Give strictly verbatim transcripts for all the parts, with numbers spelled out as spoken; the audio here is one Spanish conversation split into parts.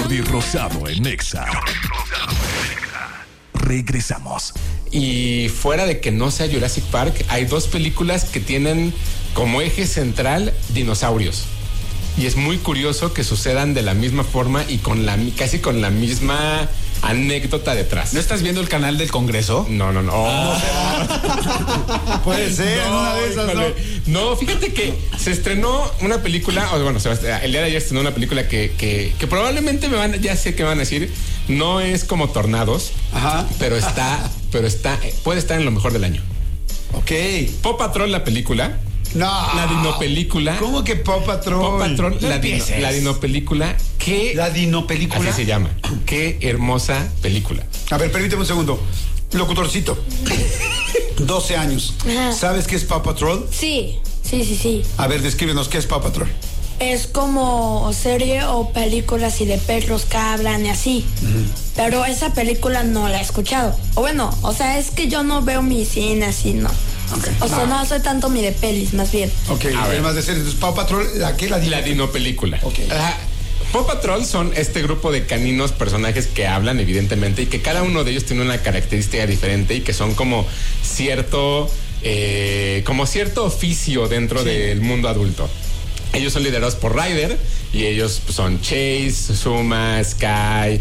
Jordi Rosado en Exa. Regresamos. Y fuera de que no sea Jurassic Park, hay dos películas que tienen como eje central dinosaurios. Y es muy curioso que sucedan de la misma forma y con la casi con la misma anécdota detrás. ¿No estás viendo el canal del Congreso? No, no, no. Oh. Ah. Puede ser, no, una de esas, ¿no? No, fíjate que se estrenó una película, o bueno, el día de ayer estrenó una película que, que, que probablemente me van, ya sé que van a decir, no es como Tornados, Ajá. pero está, pero está, puede estar en lo mejor del año. Ok. Paw Patrol, la película. No. La dinopelícula. ¿Cómo que Paw Patrol? Paw Patrol, no la, dino, la dinopelícula. ¿Qué? La dinopelícula. Así se llama. Qué hermosa película. A ver, permíteme un segundo. Locutorcito. doce años. Ajá. ¿Sabes qué es Paw Patrol? Sí, sí, sí, sí. A ver, descríbenos qué es Paw Patrol. Es como serie o películas así de perros que hablan y así. Uh-huh. Pero esa película no la he escuchado. O bueno, o sea, es que yo no veo mi cine así, ¿no? Okay. O sea, no. no soy tanto mi de pelis, más bien. Ok, a ver, más de series. Entonces, Paw Patrol, ¿la qué? La, la dinopelícula. Ok. Uh, Paw Patrol son este grupo de caninos, personajes que hablan, evidentemente, y que cada uno de ellos tiene una característica diferente y que son como cierto, eh, como cierto oficio dentro sí. del mundo adulto. Ellos son liderados por Ryder y ellos son Chase, Zuma, Sky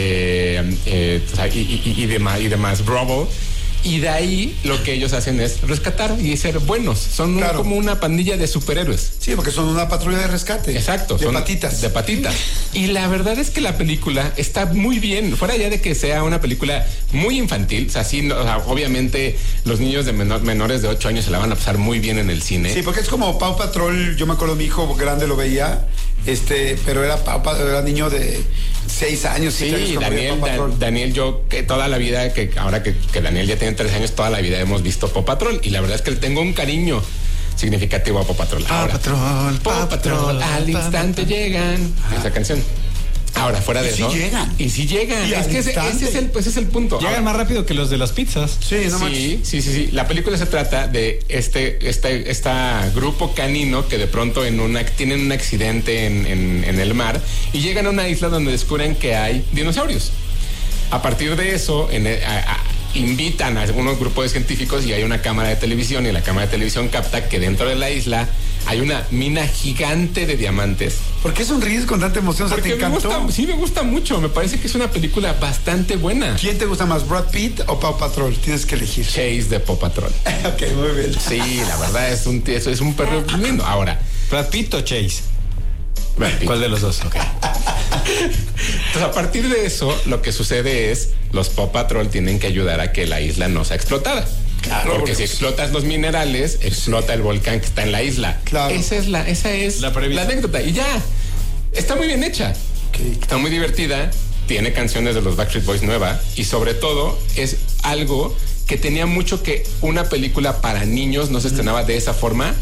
eh, eh, y, y, y, demás, y demás, Rubble. Y de ahí lo que ellos hacen es rescatar y ser buenos. Son claro. un, como una pandilla de superhéroes. Sí, porque son una patrulla de rescate. Exacto. De patitas. De patitas. Y la verdad es que la película está muy bien. Fuera ya de que sea una película muy infantil. O sea, sí, no, o sea, obviamente los niños de menor, menores de ocho años se la van a pasar muy bien en el cine. Sí, porque es como Paw Patrol. Yo me acuerdo, mi hijo grande lo veía. Este, pero era Paw, era niño de seis años. Sí, años Daniel, da, Daniel, yo que toda la vida, que ahora que, que Daniel ya tiene tres años, toda la vida hemos visto Paw Patrol. Y la verdad es que le tengo un cariño significativo a Paw Patrol. Paw Patrol, Paw Patrol, al instante llegan. Ah. Esa canción. Ahora, fuera de y eso. Sí llegan. Y sí llegan. Y es que ese, ese, es el, pues, ese es el punto. Llegan Ahora, más rápido que los de las pizzas. Sí, no sí, sí, sí, sí. La película se trata de este, este, este grupo canino que de pronto en una, tienen un accidente en, en, en el mar y llegan a una isla donde descubren que hay dinosaurios. A partir de eso, en el, a, a, invitan a algunos grupos de científicos y hay una cámara de televisión y la cámara de televisión capta que dentro de la isla hay una mina gigante de diamantes. ¿Por qué sonríes con tanta emoción? Porque ¿Te encantó? Me gusta, sí, me gusta mucho. Me parece que es una película bastante buena. ¿Quién te gusta más, Brad Pitt o Paw Patrol? Tienes que elegir. Chase de Paw Patrol. Ok, muy bien. Sí, la verdad es un, es, es un perro lindo. Ahora, ¿Brad Pitt o Chase? Brad Pitt. ¿Cuál de los dos? Okay. Entonces, a partir de eso, lo que sucede es los Paw Patrol tienen que ayudar a que la isla no sea explotada. Claro, porque si explotas los minerales, explota el volcán que está en la isla. Claro. Esa es la, esa es la, la anécdota. Y ya, está muy bien hecha. Okay. Está muy divertida. Tiene canciones de los Backstreet Boys nueva. Y sobre todo, es algo que tenía mucho que una película para niños no se estrenaba de esa forma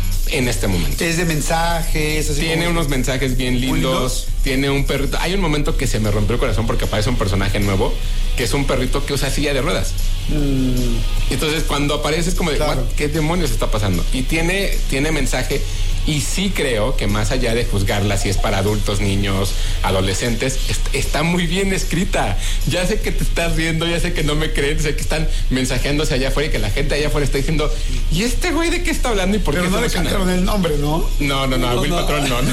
en este momento. Es de mensajes. Así tiene como... unos mensajes bien lindos. lindos. Tiene un perrito. Hay un momento que se me rompió el corazón porque aparece un personaje nuevo que es un perrito que usa silla de ruedas. Mm. Entonces cuando aparece es como de claro. ¿qué demonios está pasando? Y tiene, tiene mensaje. Y sí creo que más allá de juzgarla si es para adultos, niños, adolescentes, est- está muy bien escrita. Ya sé que te estás riendo, ya sé que no me creen, sé que están mensajeándose allá afuera y que la gente allá afuera está diciendo, ¿y este güey de qué está hablando y por Pero qué? no le cantaron el nombre, ¿no? No, no, no, a Will no. Patrol no. no.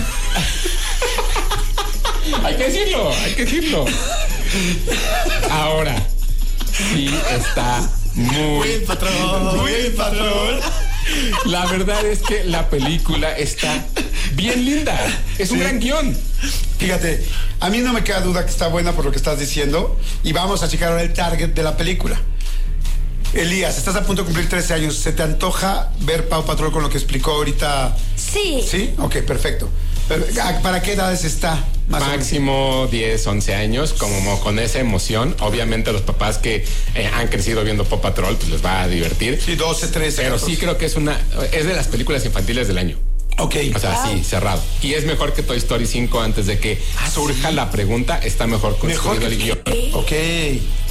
Hay que decirlo, hay que decirlo. Ahora, sí está muy... Will Patrol, Will Patrol. La verdad es que la película está bien linda. Es un sí. gran guión. Fíjate, a mí no me queda duda que está buena por lo que estás diciendo. Y vamos a checar ahora el target de la película. Elías, estás a punto de cumplir trece años. ¿Se te antoja ver Paw Patrol con lo que explicó ahorita? Sí. ¿Sí? Ok, perfecto. Pero, ¿para qué edades está? Más Máximo diez, once años, como con esa emoción. Obviamente los papás que eh, han crecido viendo Paw Patrol, pues les va a divertir. Sí, doce, trece. Pero catorce. Sí creo que es una, es de las películas infantiles del año. Ok. O sea, wow. sí, cerrado. Y es mejor que Toy Story cinco antes de que ¿Ah, surja sí? la pregunta, está mejor construido mejor el guión. Ok.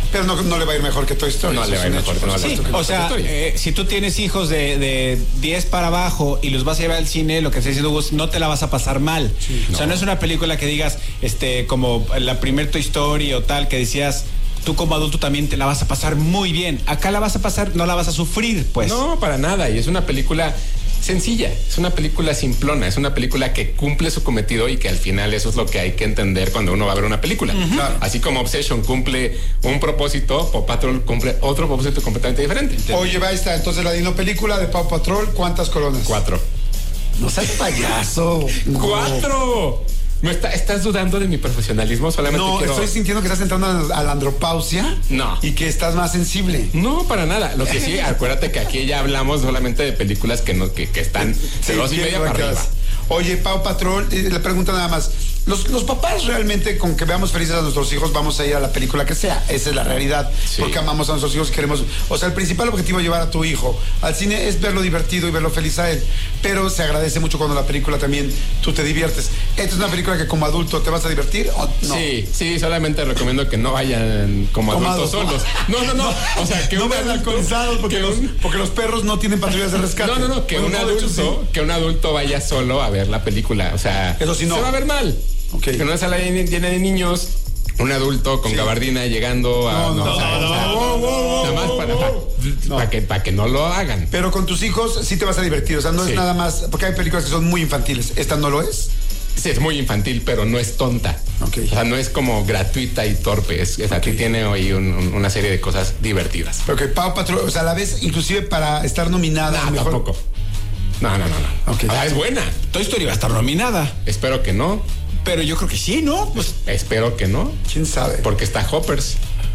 Pero no, no le va a ir mejor que Toy Story. No eso le es va a ir un mejor, hecho, no por le va a ir supuesto Sí, que o no. sea, eh, si tú tienes hijos de, de diez para abajo y los vas a llevar al cine, lo que está diciendo Gus, no te la vas a pasar mal. O sea, no es una película que digas, este, como la primer Toy Story o tal, que decías, tú como adulto también te la vas a pasar muy bien. Acá la vas a pasar, no la vas a sufrir, pues. No, para nada. Y es una película sencilla, es una película simplona, es una película que cumple su cometido y que al final eso es lo que hay que entender cuando uno va a ver una película. Uh-huh. Claro. Así como Obsession cumple un propósito, Paw Patrol cumple otro propósito completamente diferente. Oye, va, ahí está. Entonces la Dino película de Paw Patrol, ¿cuántas colonas? Cuatro. No seas payaso. No. ¡Cuatro! ¿No está, estás dudando de mi profesionalismo? Solamente No, quiero... estoy sintiendo que estás entrando a la andropausia. No. Y que estás más sensible. No, para nada. Lo que sí, acuérdate que aquí ya hablamos solamente de películas que no, que, que están de dos y bien media para rankeadas. arriba. Oye, Paw Patrol, eh, le pregunta nada más. Los, los papás realmente, con que veamos felices a nuestros hijos, vamos a ir a la película que sea. Esa es la realidad. Sí. Porque amamos a nuestros hijos y queremos. O sea, el principal objetivo de llevar a tu hijo al cine es verlo divertido y verlo feliz a él. Pero se agradece mucho cuando la película también tú te diviertes. ¿Esta es una película que como adulto te vas a divertir o no? Sí, sí, solamente recomiendo que no vayan como Tomados, adultos solos. No, no, no. O sea, que no un vayan adulto- alcoholizados porque, que los, un- porque los perros no tienen patrullas de rescate. No, no, no, que Bueno, un no, de hecho, adulto, sí. que un adulto vaya solo a ver la película. O sea, Eso sí, no. se va a ver mal. Ok. Que no es a la llena de niños. Un adulto con Sí. gabardina llegando a. No, no, o sea, no, o sea, no, wow, wow, nada más wow, para, wow. para, para que, para que no lo hagan. Pero con tus hijos sí te vas a divertir. O sea, no Sí. es nada más. Porque hay películas que son muy infantiles. ¿Esta no lo es? Sí, es muy infantil, pero no es tonta. Ok. O sea, no es como gratuita y torpe. Es, es aquí tiene hoy un- un- una serie de cosas divertidas. Pero que Paw Patrol, o sea, a la vez, inclusive para estar nominada. No, a mejor- tampoco. No, no, no, no. Ok. O sea, es buena. Toy Story va a estar nominada. Espero que no. Pero yo creo que sí, ¿no? Pues Espero que no. ¿Quién sabe? Porque está Hoppers.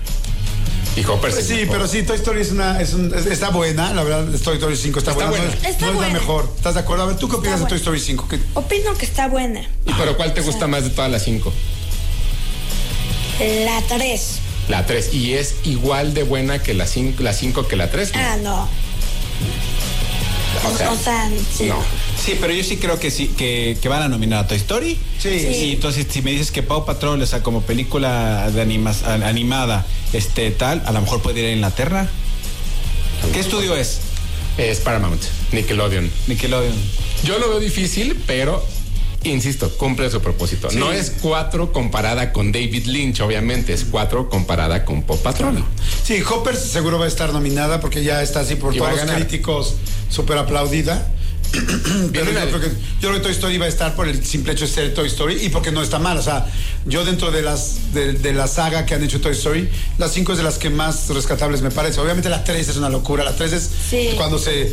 Y Hoppers. Pues es sí, mejor. pero sí, Toy Story es una, es un- es- está buena, la verdad, Toy Story cinco está, Está buena. buena. No es, Está no es la buena. mejor. ¿Estás de acuerdo? A ver, ¿tú qué opinas de Toy buena. Story cinco? ¿Qué- Opino que está buena. ¿Y pero cuál te gusta más de todas las cinco? La tres. La tres. ¿Y es igual de buena que la cinco, la cinco que la tres? Ah, no. O sea, O sea, sí. no. sí, pero yo sí creo que sí, que, que van a nominar a Toy Story. Sí. Y entonces si me dices que Paw Patrol, o sea, como película de animas- an- animada, este tal, a lo mejor puede ir a Inglaterra. ¿Qué estudio es? Es Paramount, Nickelodeon. Nickelodeon. Yo lo veo difícil, pero insisto, cumple su propósito. Sí. No es cuatro comparada con David Lynch, obviamente, es cuatro comparada con Paw Patrol. Sí, Hoppers seguro va a estar nominada porque ya está así por Y va todos a los ganar. críticos súper aplaudida. Pero una yo de- creo, que, yo creo que Toy Story va a estar por el simple hecho de ser Toy Story y porque no está mal. O sea, yo dentro de las de, de la saga que han hecho Toy Story, las cinco es de las que más rescatables me parece. Obviamente la tres es una locura. La tres es Sí. cuando se